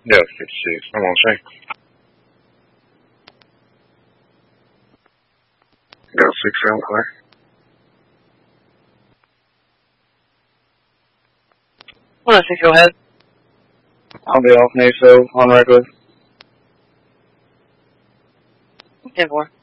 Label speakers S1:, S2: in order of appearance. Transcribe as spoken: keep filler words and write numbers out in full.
S1: Yeah, fifty-six. I'm on sync. Got six seven clear.
S2: one oh six, go ahead.
S3: I'll be off N A S O on regular.
S2: ten four.